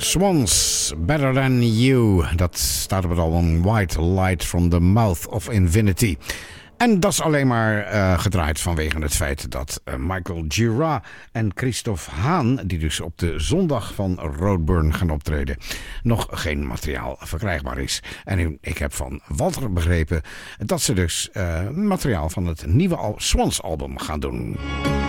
Swans, Better Than You. Dat staat op het album White Light from the Mouth of Infinity. En dat is alleen maar gedraaid vanwege het feit dat Michael Gira en Christophe Haan, die dus op de zondag van Roadburn gaan optreden, nog geen materiaal verkrijgbaar is. En ik heb van Walter begrepen dat ze dus materiaal van het nieuwe Swans album gaan doen.